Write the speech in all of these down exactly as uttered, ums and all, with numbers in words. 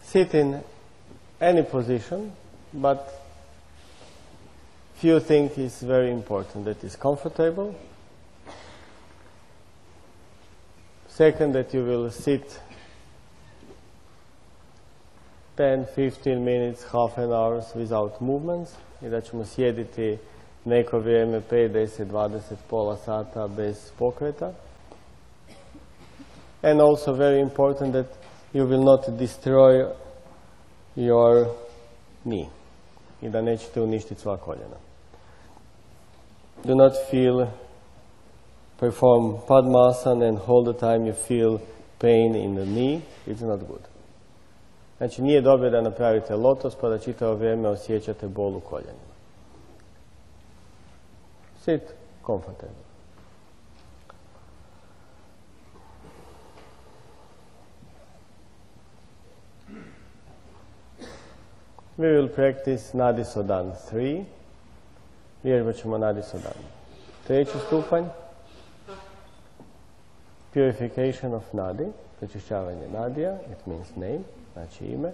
sit in any position, but few things is very important. That is comfortable. Second, that you will sit ten, fifteen minutes, half an hour without movements i da ćemo sjediti neko vrijeme pet, deset, dvadeset, pola sata bez pokreta. And also very important that you will not destroy your knee i da nećete uništiti sva koljena. Do not feel, perform Padmasana and all the time you feel pain in the knee. It's not good. Znači nije dobro da napravite lotos pa da čitavo vrijeme osjećate bol u koljenima. Sit comfortable. We will practice Nadi Sodan tri. Vježbat ćemo Nadi Sodan. Treći stupanj. Purification of Nadi. Pročišćavanje Nadija. It means name. Znači ime.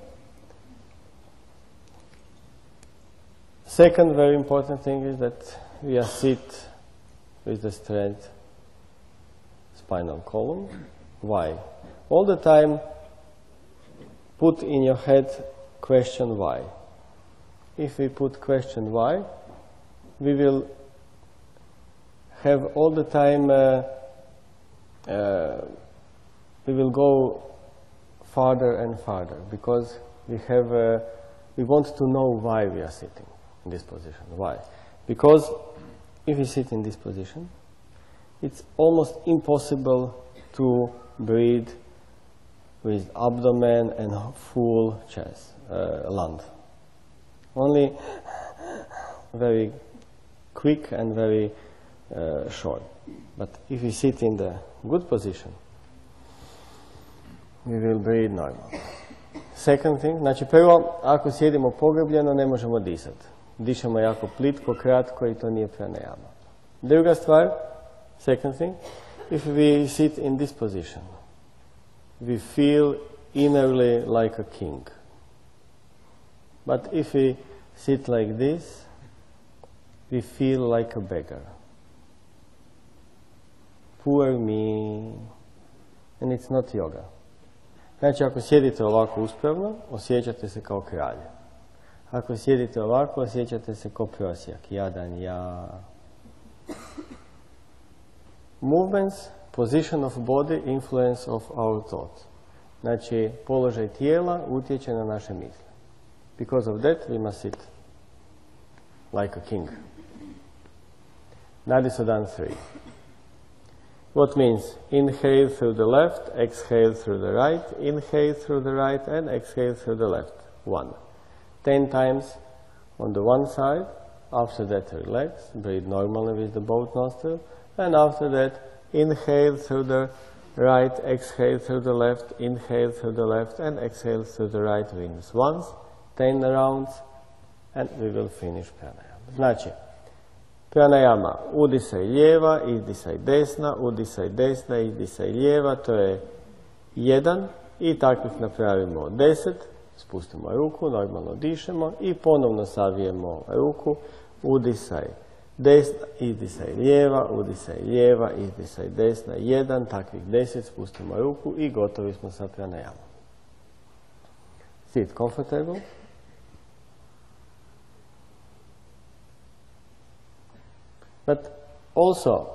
Second very important thing is that we are sit with the straight spinal column. Why? All the time put in your head question why. If we put question why, we will have all the time, uh, uh, we will go farther and farther because we have, uh, we want to know why we are sitting in this position. Why? Because if we sit in this position, it's almost impossible to breathe with abdomen and full chest, uh, lung. Only very quick and very uh, short. But if we sit in the good position, we will breathe normal. Second thing, znači prvo, ako sjedimo pogrebljeno, ne možemo disati. Dišemo jako plitko, kratko i to nije pranayama. Druga stvar, second thing, if we sit in this position, we feel innerly like a king. But if we sit like this, we feel like a beggar. Poor me. And it's not yoga. Znači, ako sjedite ovako uspravno, osjećate se kao kralj. Ako sjedite ovako, osjećate se kao prosjak. Jadan, ja. Movements, position of body, influence of our thoughts. Znači, položaj tijela utječe na naše misli. Because of that, we must sit like a king. Nadi Sodan three. What means? Inhale through the left, exhale through the right, inhale through the right, and exhale through the left. One. Ten times on the one side. After that, relax. Breathe normally with the both nostrils. And after that, inhale through the right, exhale through the left, inhale through the left, and exhale through the right wings. Once, ten rounds, and we will finish pranayama. Znači, pranayama, udisaj lijeva, izdisaj desna, udisaj desna, izdisaj lijeva, to je jedan, i takvih napravimo deset, spustimo ruku, normalno dišemo i ponovno savijemo ruku, udisaj desna, izdisaj lijeva, udisaj lijeva, izdisaj desna, jedan, takvih deset, spustimo ruku i gotovi smo sa pranayamom. Sit comfortable. But also,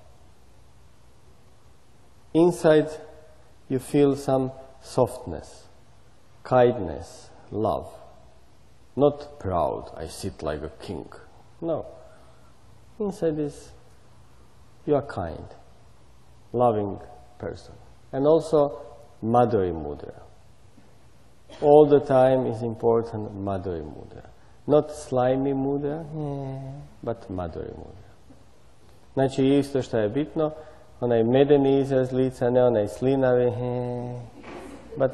inside you feel some softness, kindness, love. Not proud, I sit like a king. No. Inside is, you are kind, loving person. And also, Madhuri Mudra. All the time is important Madhuri Mudra. Not slimy Mudra, but Madhuri Mudra. Znači isto što je bitno, onaj medeni izraz lica, ne onaj slinavi, but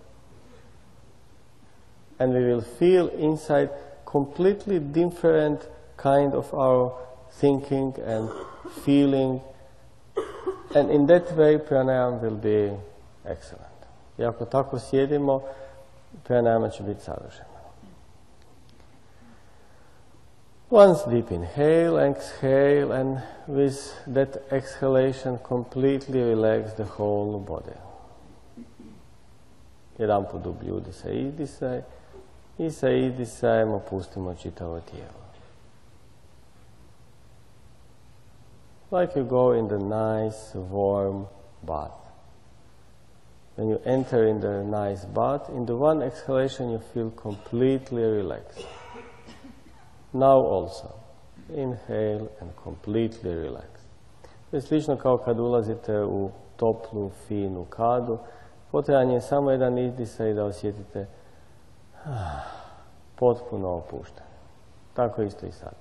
and we will feel inside completely different kind of our thinking and feeling, and in that way pranayama will be excellent. I ako tako sjedimo, pranayama će biti savršena. Once deep inhale, exhale, and with that exhalation completely relax the whole body. Jedan put dublji udisaj, izdisaj i sa izdisajem opustimo čitavo tijelo. Like you go in the nice warm bath. When you enter in the nice bath, in the one exhalation you feel completely relaxed. Now also, inhale and completely relax. To je slično kao kad ulazite u toplu, finu kadu, potreban je samo jedan izdisaj da osjetite ah, potpuno opuštanje. Tako isto i sad.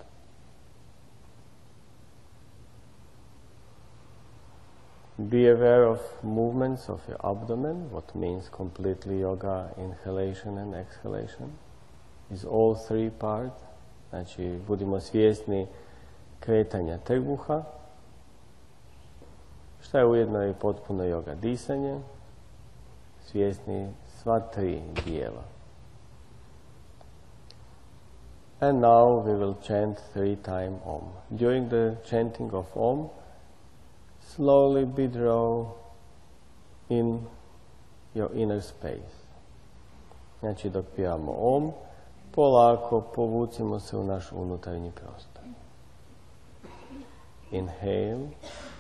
Be aware of movements of your abdomen, what means completely yoga, inhalation and exhalation. Is all three parts. Znači, budimo svjesni kretanja trbuha, što je ujedno i potpuno yoga disanje, svjesni sva tri dijela. And now we will chant three times Om. During the chanting of Om, slowly withdraw in your inner space. Znači, dok pjevamo Om, polako povucimo se u naš unutarnji prostor. Inhale.